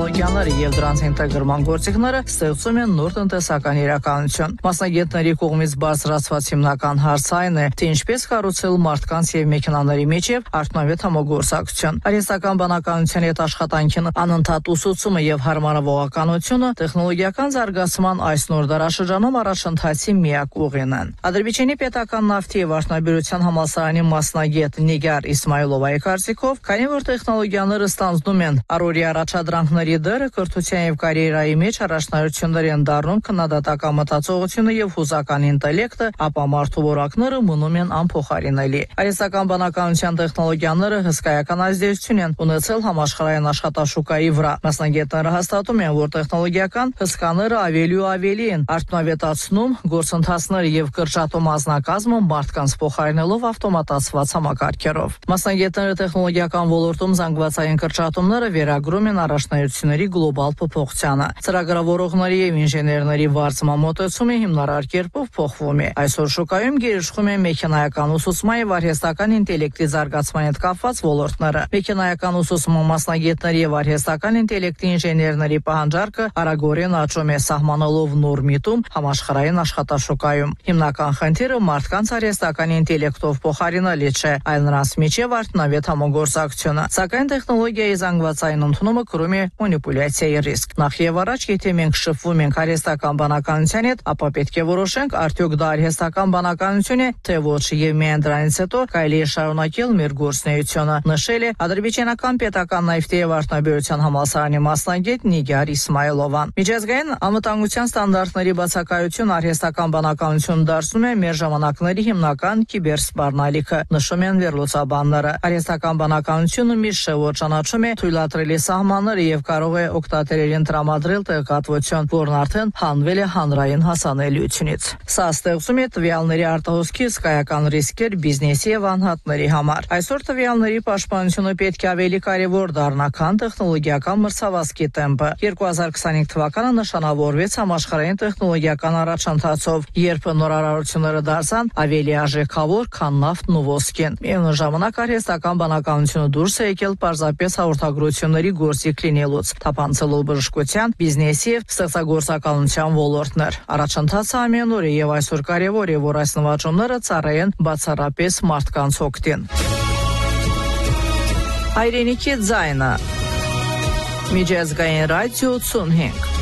տեխնոլոգիաները եւ դրանց ինտեգրման գործիքները ստեղծում են նոր տնտեսական իրականություն։ Մասնագետների կողմից բարձրացված հիմնական հարցը այն է, թե ինչպես կառուցել մարդկանց եւ մեքենաների միջև արդյունավետ համագործակցություն։ Արհեստական բանականության հետ աշխատանքին անընդհատ ուսուցումը եւ հարմարավողականությունը տեխնոլոգիական զարգացման այս նոր դարաշրջանում առաջընթացի միակ ուղին են։ Ադրբեջանի պետական նավթի եւ արտոնաբերության համալսարանի մասնագետ Նիգար Իսմայլովայի կարծիքով, քանի որ տեխնոլոգիաները ստանձնում են առօրյա առաջադրանքների դերը, կրթության եւ կարիերայի մեջ առաջնահերթություններ են դառնում քննադատական մտածողությունը եւ հուզական ինտելեկտը, ապա մարդու որակները մնում են անփոխարինելի։ Արհեստական բանականության տեխնոլոգիաները հսկայական ազդեցություն են ունեցել համաշխարհային աշխատաշուկայի վրա։ Մասնագետները հաստատում են, որ տեխնոլոգիական հսկաները ավելի ու ավելի են արդյունավետացնում գործընթացները եւ կրճատում անձնակազմը մարդկանց փոխարինելով ավտոմատացված համակարգերով։ Մասնագետները տեխնոլոգիական ոլորտում զանգվածային կրճատումները վերագրում են առաջնահերթությունների գլոբալ փոփոխությանը։ Ծրագրավորողների եւ ինժեներների վարձման մոտեցումը հիմնարար կերպով փոխվում է։ Այսօր շուկայում գերիշխում են մեքենայական ուսուցման եւ արհեստական ինտելեկտի զարգացման հետ կապված ոլորտները։ Մեքենայական ուսուցման մասնագետների եւ արհեստական ինտելեկտի ինժեներների պահանջարկը արագորեն աճում է, սահմանելով նոր միտում համաշխարհային աշխատաշուկայում։ Հիմնական խնդիրը մարդկանց արհեստական ինտելեկտով փոխարինելը չէ, այլ նրանց միջև արդյունավետ համագործակցությունը։ Սակայն տեխնոլոգիայի զանգվածային ընդունումը կրում է մանիպուլյացիայի ռիսկ։ Նախ եւ առաջ, եթե մենք շփվում ենք արհեստական բանականության հետ, ապա պետք է որոշենք, արդյոք դա արհեստական բանականություն է, թե ոչ, եւ միայն դրանից հետո կարելի է շարունակել մեր գործունեությունը, նշել է ադրբեջանական պետական նավթի եւ արտոնաբերության համալսարանի մասնագետ Նիգար Իսմայլովան։ Միջազգային անվտանգության ստանդարտների բացակայություն արհեստական բանականություն դարձնում է մեր ժամանակների հիմնական կիբերսպառնալիքը, նշում են վերլուծաբանները։ Արհեստական բանականությունը միշտ ճանաչում է թույլատրելի սահմանները եւ կարող է օգտատերերին տրամադրել տեղեկատվություն, որն արդեն հանվել է հանրային հասանելիությունից։ Սա ստեղծում է տվյալների արտահոսքի հսկայական ռիսկեր բիզնեսի եւ անհատների համար։ Այսօր տվյալների պաշտպանությունը պետք է ավելի կարեւոր դառնա, քան տեխնոլոգիական մրցավազքի տեմպը։ 2025 թվականը նշանավորվեց համաշխարհային տեխնոլոգիական առաջընթացով, երբ նորարարությունները դարձան ավելի արժեքավոր, քան նավթն ու ոսկին։ Միևնույն ժամանակ արհեստական բանականությունը դուրս է եկել պարզապես հաղորդագրությունների գործիք լինելուց, թափանցելով բժշկության, բիզնեսի եւ ստեղծագործականության ոլորտներ։ Առաջընթացը ամենուր է եւ այսօր կարեւոր է, որ այս նվաճումները ծառայեն բացառապես մարդկանց օգտին։ Հայրենիքի ձայնը։ Միջազգային ռադիո 85